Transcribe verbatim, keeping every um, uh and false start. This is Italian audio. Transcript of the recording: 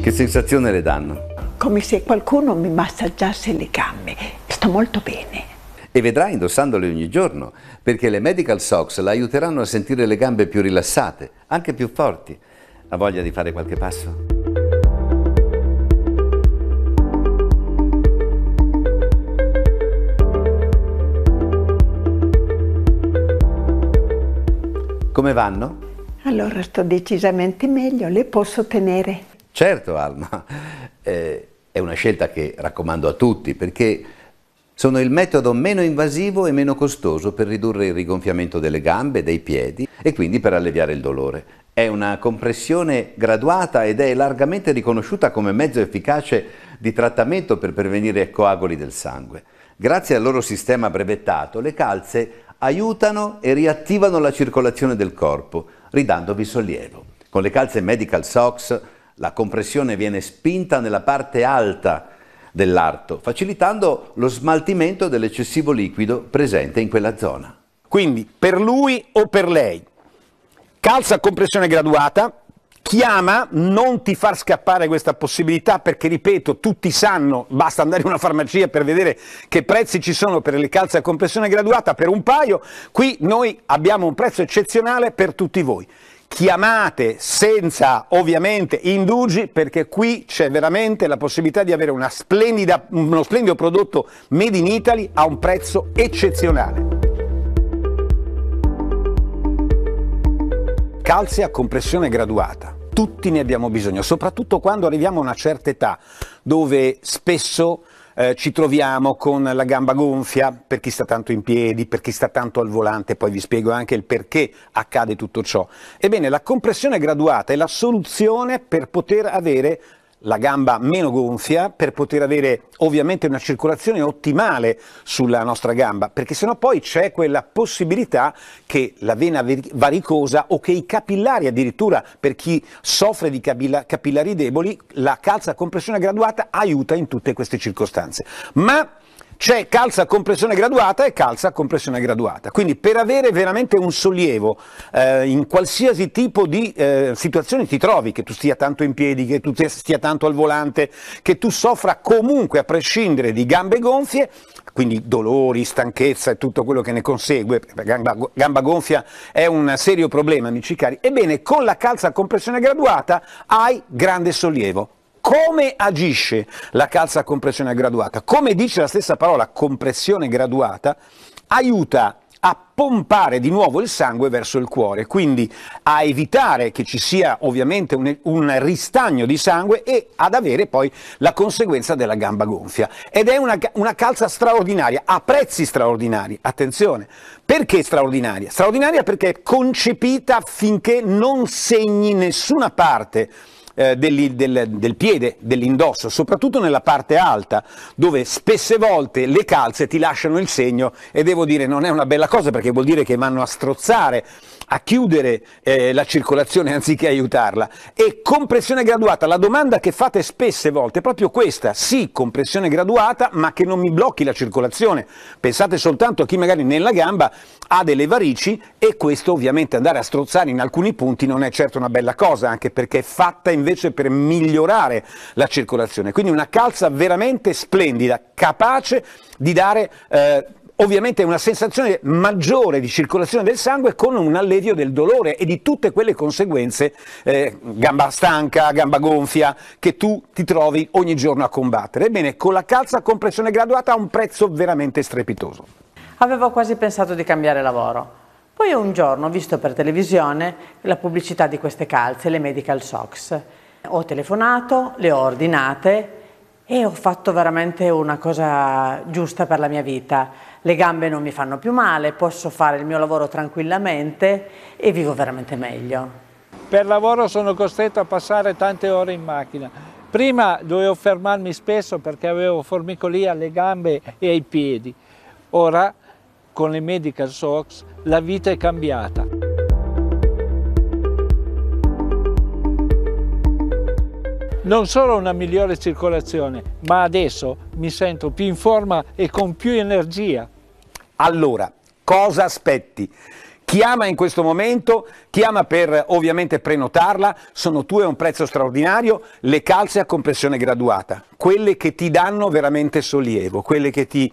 Che sensazione le danno? Come se qualcuno mi massaggiasse le gambe. Sto molto bene. E vedrà indossandole ogni giorno, perché le Medical Socks la aiuteranno a sentire le gambe più rilassate, anche più forti. Ha voglia di fare qualche passo? Come vanno? Allora sto decisamente meglio, le posso tenere. Certo, Alma, eh, è una scelta che raccomando a tutti, perché sono il metodo meno invasivo e meno costoso per ridurre il rigonfiamento delle gambe, dei piedi e quindi per alleviare il dolore. È una compressione graduata ed è largamente riconosciuta come mezzo efficace di trattamento per prevenire coaguli del sangue. Grazie al loro sistema brevettato, le calze aiutano e riattivano la circolazione del corpo, ridandovi sollievo. Con le calze Medical Socks la compressione viene spinta nella parte alta dell'arto, facilitando lo smaltimento dell'eccessivo liquido presente in quella zona. Quindi per lui o per lei, calza a compressione graduata, chiama, non ti far scappare questa possibilità perché, ripeto, tutti sanno, basta andare in una farmacia per vedere che prezzi ci sono per le calze a compressione graduata per un paio. Qui noi abbiamo un prezzo eccezionale per tutti voi. Chiamate senza ovviamente indugi, perché qui c'è veramente la possibilità di avere una splendida, uno splendido prodotto made in Italy a un prezzo eccezionale. Calze a compressione graduata. Tutti ne abbiamo bisogno, soprattutto quando arriviamo a una certa età, dove spesso eh, ci troviamo con la gamba gonfia, per chi sta tanto in piedi, per chi sta tanto al volante, poi vi spiego anche il perché accade tutto ciò. Ebbene, la compressione graduata è la soluzione per poter avere la gamba meno gonfia, per poter avere ovviamente una circolazione ottimale sulla nostra gamba, perché sennò poi c'è quella possibilità che la vena varicosa o che i capillari, addirittura per chi soffre di capillari deboli, la calza a compressione graduata aiuta in tutte queste circostanze. Ma c'è calza a compressione graduata e calza a compressione graduata, quindi per avere veramente un sollievo eh, in qualsiasi tipo di eh, situazione ti trovi, che tu stia tanto in piedi, che tu stia tanto al volante, che tu soffra comunque a prescindere di gambe gonfie, quindi dolori, stanchezza e tutto quello che ne consegue, gamba, gamba gonfia è un serio problema, amici cari, ebbene con la calza a compressione graduata hai grande sollievo. Come agisce la calza a compressione graduata? Come dice la stessa parola, compressione graduata, aiuta a pompare di nuovo il sangue verso il cuore, quindi a evitare che ci sia ovviamente un, un ristagno di sangue e ad avere poi la conseguenza della gamba gonfia. Ed è una, una calza straordinaria, a prezzi straordinari, attenzione. Perché straordinaria? Straordinaria perché è concepita affinché non segni nessuna parte Del, del, del piede, dell'indosso, soprattutto nella parte alta, dove spesse volte le calze ti lasciano il segno e devo dire non è una bella cosa, perché vuol dire che vanno a strozzare, a chiudere eh, la circolazione anziché aiutarla. E compressione graduata, la domanda che fate spesse volte è proprio questa: sì, compressione graduata, ma che non mi blocchi la circolazione. Pensate soltanto a chi magari nella gamba ha delle varici, e questo ovviamente andare a strozzare in alcuni punti non è certo una bella cosa, anche perché è fatta invece per migliorare la circolazione. Quindi una calza veramente splendida, capace di dare eh, ovviamente una sensazione maggiore di circolazione del sangue, con un allevio del dolore e di tutte quelle conseguenze, eh, gamba stanca, gamba gonfia, che tu ti trovi ogni giorno a combattere. Ebbene, con la calza a compressione graduata ha un prezzo veramente strepitoso. Avevo quasi pensato di cambiare lavoro. Poi un giorno ho visto per televisione la pubblicità di queste calze, le Medical Socks. Ho telefonato, le ho ordinate e ho fatto veramente una cosa giusta per la mia vita. Le gambe non mi fanno più male, posso fare il mio lavoro tranquillamente e vivo veramente meglio. Per lavoro sono costretto a passare tante ore in macchina. Prima dovevo fermarmi spesso perché avevo formicolia alle gambe e ai piedi. Ora, con le Medical Socks, la vita è cambiata. Non solo una migliore circolazione, ma adesso mi sento più in forma e con più energia. Allora, cosa aspetti? Chiama in questo momento, chiama per ovviamente prenotarla, sono tue a un prezzo straordinario, le calze a compressione graduata, quelle che ti danno veramente sollievo, quelle che ti